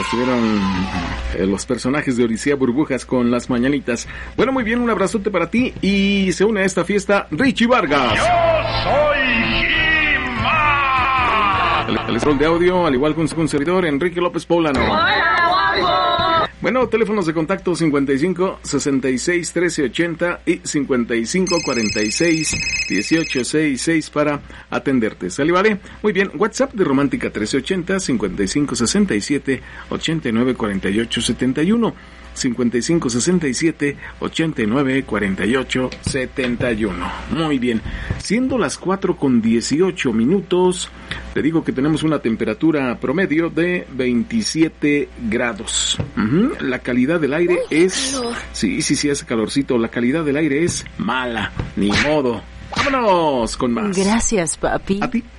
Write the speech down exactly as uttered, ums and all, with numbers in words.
estuvieron eh, los personajes de Odisea Burbujas con las mañanitas. Bueno, muy bien, un abrazote para ti y se une a esta fiesta Richie Vargas. Yo soy He-Man. El, el scroll de audio, al igual que un, un servidor, Enrique López Poblano. Bueno, teléfonos de contacto cincuenta y cinco, sesenta y seis, trece ochenta y cincuenta y cinco, cuarenta y seis, dieciocho sesenta y seis para atenderte. ¿Sale, vale? Muy bien, WhatsApp de Romántica trece ochenta, cincuenta y cinco, sesenta y siete, ochenta y nueve, cuarenta y ocho, setenta y uno. cincuenta y cinco, sesenta y siete, ochenta y nueve, cuarenta y ocho, setenta y uno. Muy bien. Siendo las cuatro con dieciocho minutos, te digo que tenemos una temperatura promedio de veintisiete grados. Uh-huh. La calidad del aire Uy, es... calor. Sí, sí, sí, hace calorcito. La calidad del aire es mala. Ni modo. ¡Vámonos con más! Gracias, papi. ¿A ti?